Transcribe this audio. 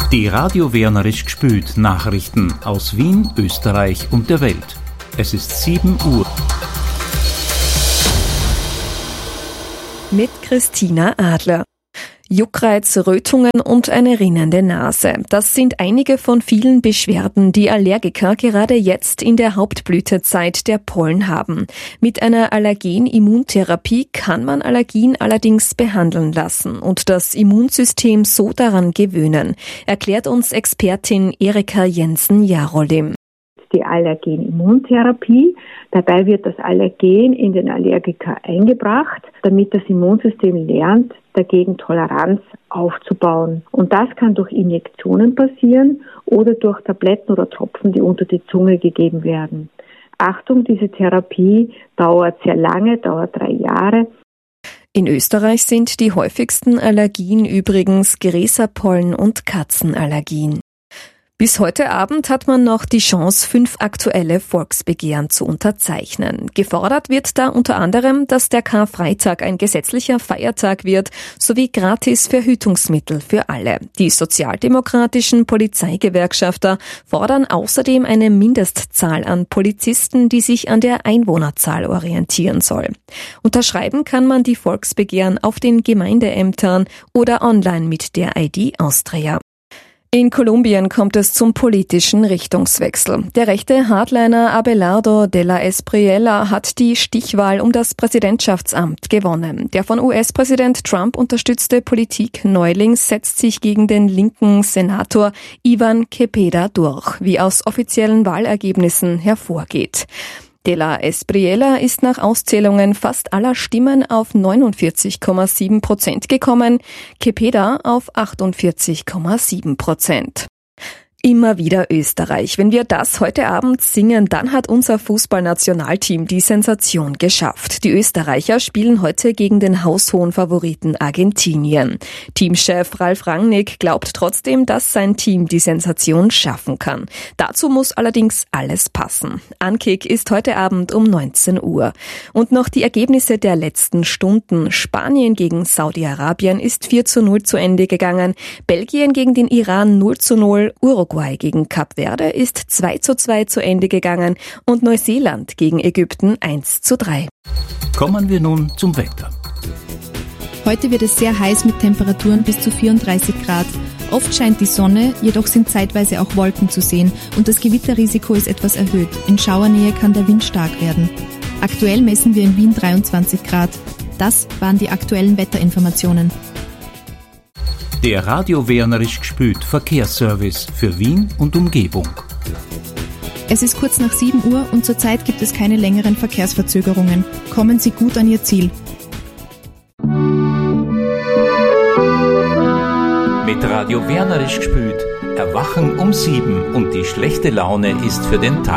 Die Radio Wernerisch gspült Nachrichten aus Wien, Österreich und der Welt. Es ist 7 Uhr. Mit Christina Adler. Juckreiz, Rötungen und eine rinnende Nase. Das sind einige von vielen Beschwerden, die Allergiker gerade jetzt in der Hauptblütezeit der Pollen haben. Mit einer Allergen-Immuntherapie kann man Allergien allerdings behandeln lassen und das Immunsystem so daran gewöhnen, erklärt uns Expertin Erika Jensen-Jarolim. Die Allergen-Immuntherapie. Dabei wird das Allergen in den Allergiker eingebracht, damit das Immunsystem lernt, dagegen Toleranz aufzubauen. Und das kann durch Injektionen passieren oder durch Tabletten oder Tropfen, die unter die Zunge gegeben werden. Achtung, diese Therapie dauert sehr lange, dauert 3 Jahre. In Österreich sind die häufigsten Allergien übrigens Gräserpollen und Katzenallergien. Bis heute Abend hat man noch die Chance, 5 aktuelle Volksbegehren zu unterzeichnen. Gefordert wird da unter anderem, dass der Karfreitag ein gesetzlicher Feiertag wird, sowie gratis Verhütungsmittel für alle. Die sozialdemokratischen Polizeigewerkschafter fordern außerdem eine Mindestzahl an Polizisten, die sich an der Einwohnerzahl orientieren soll. Unterschreiben kann man die Volksbegehren auf den Gemeindeämtern oder online mit der ID Austria. In Kolumbien kommt es zum politischen Richtungswechsel. Der rechte Hardliner Abelardo de la Espriella hat die Stichwahl um das Präsidentschaftsamt gewonnen. Der von US-Präsident Trump unterstützte Politikneuling setzt sich gegen den linken Senator Ivan Cepeda durch, wie aus offiziellen Wahlergebnissen hervorgeht. De la Espriella ist nach Auszählungen fast aller Stimmen auf 49,7% gekommen, Cepeda auf 48,7%. Immer wieder Österreich. Wenn wir das heute Abend singen, dann hat unser Fußballnationalteam die Sensation geschafft. Die Österreicher spielen heute gegen den haushohen Favoriten Argentinien. Teamchef Ralf Rangnick glaubt trotzdem, dass sein Team die Sensation schaffen kann. Dazu muss allerdings alles passen. Ankick ist heute Abend um 19 Uhr. Und noch die Ergebnisse der letzten Stunden. Spanien gegen Saudi-Arabien ist 4:0 zu Ende gegangen. Belgien gegen den Iran 0:0. Uruguay gegen Kap Verde ist 2:2 zu Ende gegangen und Neuseeland gegen Ägypten 1:3. Kommen wir nun zum Wetter. Heute wird es sehr heiß mit Temperaturen bis zu 34 Grad. Oft scheint die Sonne, jedoch sind zeitweise auch Wolken zu sehen und das Gewitterrisiko ist etwas erhöht. In Schauernähe kann der Wind stark werden. Aktuell messen wir in Wien 23 Grad. Das waren die aktuellen Wetterinformationen. Der Radio Wernerisch gspült Verkehrsservice für Wien und Umgebung. Es ist kurz nach 7 Uhr und zurzeit gibt es keine längeren Verkehrsverzögerungen. Kommen Sie gut an Ihr Ziel. Mit Radio Wernerisch gspült erwachen um 7 und die schlechte Laune ist für den Tag